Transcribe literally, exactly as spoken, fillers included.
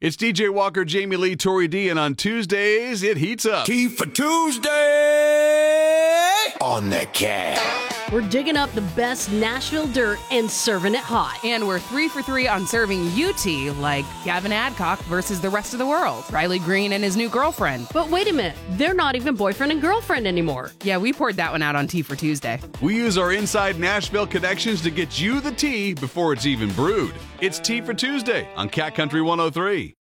It's D J Walker, Jamie Lee, Tori D, and on Tuesdays, it heats up. Tea for Tuesday on the Cat. We're digging up the best Nashville dirt and serving it hot. And we're three for three on serving you tea, like Gavin Adcock versus the rest of the world, Riley Green and his new girlfriend. But wait a minute, they're not even boyfriend and girlfriend anymore. Yeah, we poured that one out on Tea for Tuesday. We use our inside Nashville connections to get you the tea before it's even brewed. It's Tea for Tuesday on Cat Country one oh three.